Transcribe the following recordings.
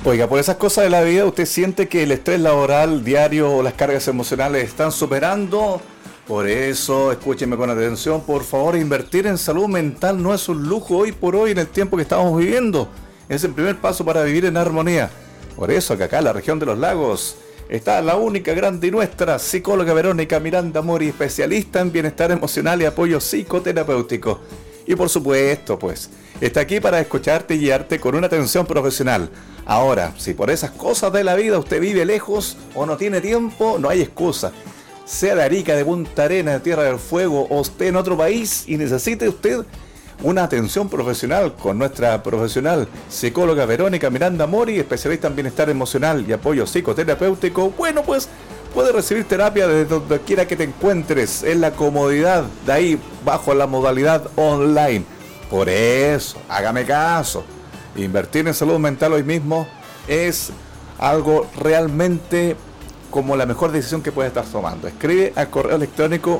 Oiga, por esas cosas de la vida, ¿usted siente que el estrés laboral diario o las cargas emocionales están superando? Por eso, escúcheme con atención, por favor, invertir en salud mental no es un lujo hoy por hoy en el tiempo que estamos viviendo. Es el primer paso para vivir en armonía. Por eso que acá en la región de los lagos está la única, grande y nuestra psicóloga Verónica Miranda Mori, especialista en bienestar emocional y apoyo psicoterapéutico. Y por supuesto, pues, está aquí para escucharte y guiarte con una atención profesional. Ahora, si por esas cosas de la vida usted vive lejos o no tiene tiempo, no hay excusa. Sea de Arica, de Punta Arenas, de Tierra del Fuego, o esté en otro país y necesite usted una atención profesional con nuestra profesional psicóloga Verónica Miranda Mori, especialista en bienestar emocional y apoyo psicoterapéutico, bueno, pues puede recibir terapia desde donde quiera que te encuentres, en la comodidad de ahí, bajo la modalidad online. Por eso, hágame caso, invertir en salud mental hoy mismo es algo realmente como la mejor decisión que puedes estar tomando. Escribe al correo electrónico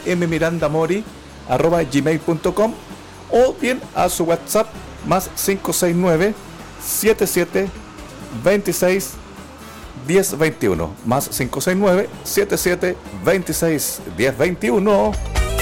vmmirandamori@gmail.com o bien a su WhatsApp más 569 77 26 1021 más 569 77 26 1021.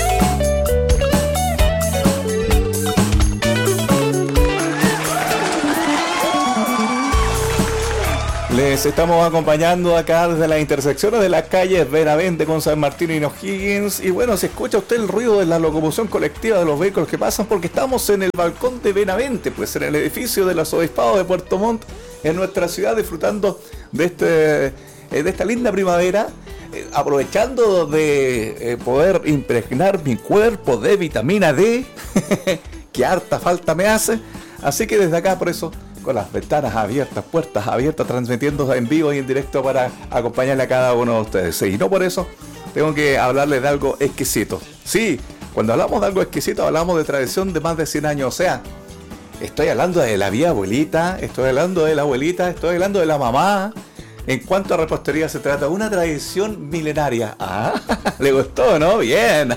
Les estamos acompañando acá desde las intersecciones de las calles Benavente con San Martín y O'Higgins. Y bueno, si escucha usted el ruido de la locomoción colectiva de los vehículos que pasan, porque estamos en el balcón de Benavente, pues en el edificio del Arzobispado de Puerto Montt, en nuestra ciudad, disfrutando de esta linda primavera, aprovechando de poder impregnar mi cuerpo de vitamina D, que harta falta me hace. Así que desde acá, por eso, con las ventanas abiertas, puertas abiertas, transmitiendo en vivo y en directo para acompañarle a cada uno de ustedes. Y no por eso tengo que hablarles de algo exquisito. Sí, cuando hablamos de algo exquisito, hablamos de tradición de más de 100 años. O sea, estoy hablando de la vieja abuelita, estoy hablando de la abuelita, estoy hablando de la mamá. En cuanto a repostería se trata de una tradición milenaria. Ah, ¿le gustó, no? Bien.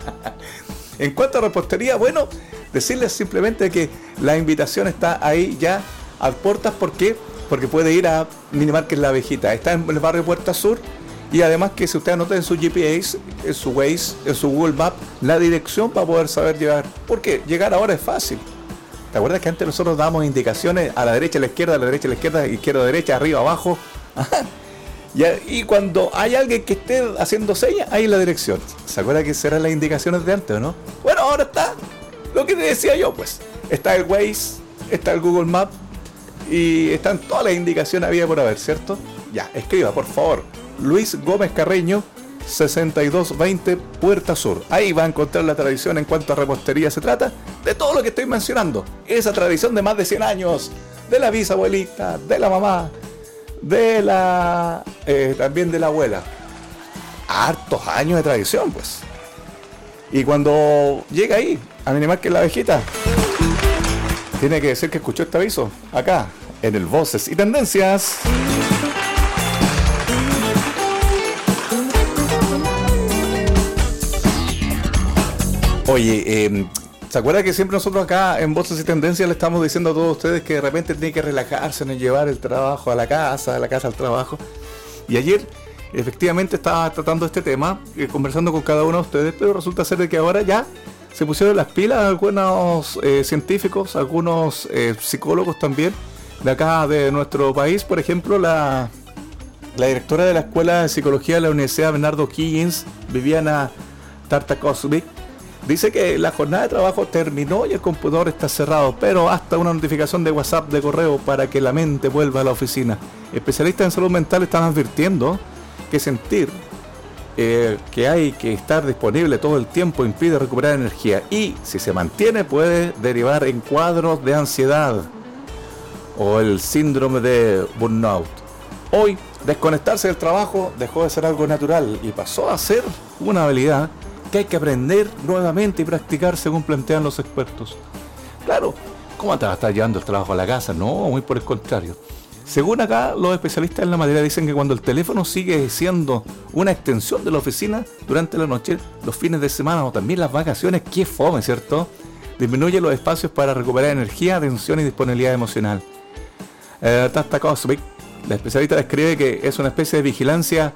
En cuanto a repostería, bueno, decirles simplemente que la invitación está ahí ya a puertas. ¿Por qué? Porque puede ir a Minimarket La Abejita. Está en el barrio Puerta Sur. Y además que si usted anota en su GPS, en su Waze, en su Google Maps, la dirección para poder saber llegar. Porque llegar ahora es fácil. ¿Te acuerdas que antes nosotros dábamos indicaciones a la derecha, a la izquierda, a la derecha, a la izquierda, izquierda, derecha, arriba, abajo? Y cuando hay alguien que esté haciendo señas, ahí la dirección. ¿Se acuerda que serán las indicaciones de antes o no? Bueno, ahora está lo que te decía yo, pues. Está el Waze, está el Google Maps y están todas las indicaciones había por haber, ¿cierto? Ya, escriba, por favor. Luis Gómez Carreño, 6220 Puerta Sur. Ahí va a encontrar la tradición en cuanto a repostería se trata, de todo lo que estoy mencionando. Esa tradición de más de 100 años, de la bisabuelita, de la mamá, de la también de la abuela. Hartos años de tradición, pues. Y cuando llega ahí, a Minimarket La Abejita, tiene que decir que escuchó este aviso, acá, en el Voces y Tendencias. Oye, ¿se acuerda que siempre nosotros acá en Voces y Tendencias le estamos diciendo a todos ustedes que de repente tienen que relajarse en llevar el trabajo a la casa, de la casa al trabajo? Y ayer, efectivamente, estaba tratando este tema, conversando con cada uno de ustedes, pero resulta ser de que ahora ya se pusieron las pilas algunos científicos, algunos psicólogos también, de acá de nuestro país. Por ejemplo, la directora de la Escuela de Psicología de la Universidad Bernardo O'Higgins, Viviana Tartakovsky, dice que la jornada de trabajo terminó y el computador está cerrado, pero hasta una notificación de WhatsApp, de correo, para que la mente vuelva a la oficina. Especialistas en salud mental están advirtiendo que sentir que hay que estar disponible todo el tiempo impide recuperar energía y, si se mantiene, puede derivar en cuadros de ansiedad o el síndrome de burnout. Hoy, desconectarse del trabajo dejó de ser algo natural y pasó a ser una habilidad que hay que aprender nuevamente y practicar, según plantean los expertos. Claro, ¿cómo te va a estar llevando el trabajo a la casa? No, muy por el contrario. Según acá, los especialistas en la materia dicen que cuando el teléfono sigue siendo una extensión de la oficina durante la noche, los fines de semana o también las vacaciones, qué fome, ¿cierto? Disminuye los espacios para recuperar energía, atención y disponibilidad emocional. Tata Cosmic, la especialista describe que es una especie de vigilancia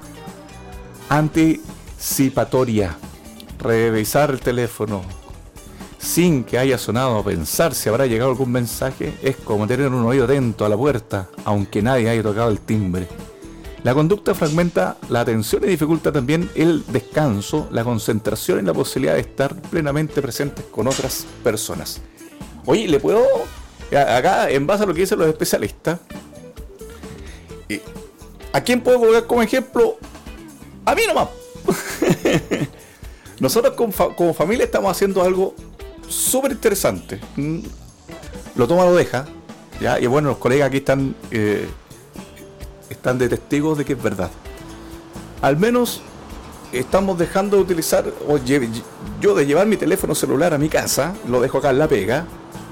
anticipatoria. Revisar el teléfono sin que haya sonado o pensar si habrá llegado algún mensaje es como tener un oído atento a la puerta, aunque nadie haya tocado el timbre. La conducta fragmenta la atención y dificulta también el descanso, la concentración y la posibilidad de estar plenamente presentes con otras personas. Oye, ¿le puedo...? Acá, en base a lo que dicen los especialistas, ¿a quién puedo colocar como ejemplo? A mí nomás. Nosotros como familia estamos haciendo algo súper interesante. Lo toma, lo deja, ¿ya? Y bueno, los colegas aquí están de testigos de que es verdad. Al menos estamos dejando de utilizar, yo de llevar mi teléfono celular a mi casa, lo dejo acá en la pega,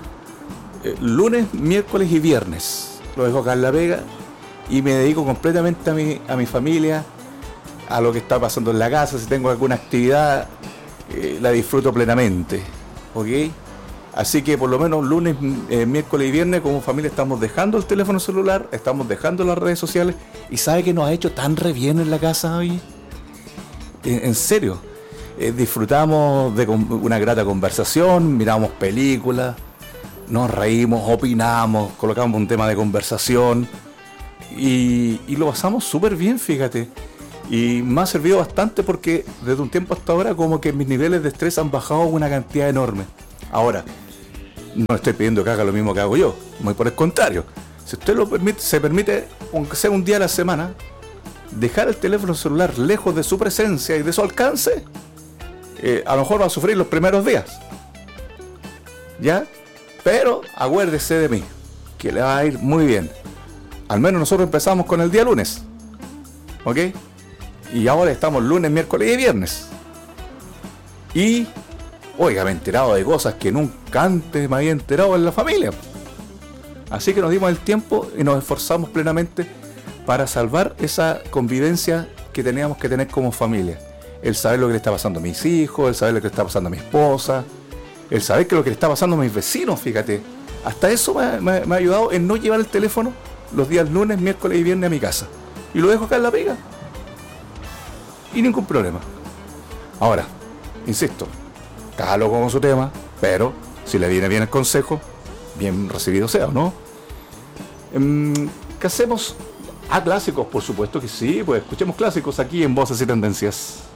lunes, miércoles y viernes, lo dejo acá en la pega y me dedico completamente a mi familia, a lo que está pasando en la casa. Si tengo alguna actividad, la disfruto plenamente, ¿ok? Así que por lo menos lunes, miércoles y viernes como familia estamos dejando el teléfono celular, estamos dejando las redes sociales. ¿Y sabe qué nos ha hecho tan re bien en la casa hoy? En serio, disfrutamos de una grata conversación, miramos películas, nos reímos, opinamos, colocamos un tema de conversación y lo pasamos súper bien, fíjate. Y me ha servido bastante porque desde un tiempo hasta ahora como que mis niveles de estrés han bajado una cantidad enorme. Ahora, no estoy pidiendo que haga lo mismo que hago yo, muy por el contrario. Si usted lo permite, se permite, aunque sea un día a la semana, dejar el teléfono celular lejos de su presencia y de su alcance, a lo mejor va a sufrir los primeros días, ¿ya? Pero acuérdese de mí, que le va a ir muy bien. Al menos nosotros empezamos con el día lunes, ¿ok? Y ahora estamos lunes, miércoles y viernes. Y, oiga, me he enterado de cosas que nunca antes me había enterado en la familia. Así que nos dimos el tiempo y nos esforzamos plenamente para salvar esa convivencia que teníamos que tener como familia. El saber lo que le está pasando a mis hijos, el saber lo que le está pasando a mi esposa, el saber que lo que le está pasando a mis vecinos, fíjate. Hasta eso me ha ayudado en no llevar el teléfono los días lunes, miércoles y viernes a mi casa. Y lo dejo acá en la pega. Y ningún problema. Ahora, insisto, cada loco con su tema, pero si le viene bien el consejo, bien recibido sea, ¿no? ¿Qué hacemos? Clásicos, por supuesto que sí, pues escuchemos clásicos aquí en Voces y Tendencias.